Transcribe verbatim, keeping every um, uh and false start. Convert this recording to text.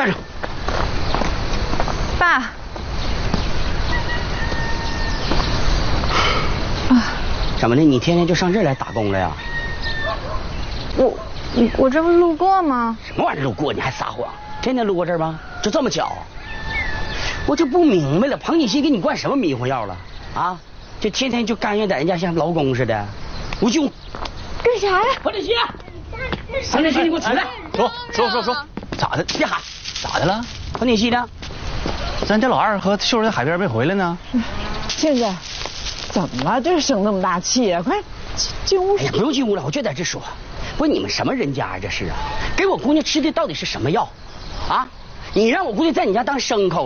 站上。 爸。啊。 怎么的？你天天就上这儿来打工了呀？ 我我这不路过吗？ 什么玩意儿路过？你还撒谎？天天路过这儿吗？就这么巧？我就不明白了，庞锦熙给你灌什么迷糊药了啊？就天天就甘愿在人家像劳工似的。吴兄， 干啥呀？ 庞锦熙，庞锦熙，你给我起来！ 说说说说，咋的？ 别喊！ 咋的了？ 庞锦熙呢？ 咱家老二和秀儿在海边没回来呢。 现在怎么这生那么大气呀？快进屋！ 哎呀，不用进屋了，我就在这说。不是你们什么人家啊？这是啊？给我姑娘吃的到底是什么药？啊？你让我姑娘在你家当牲口？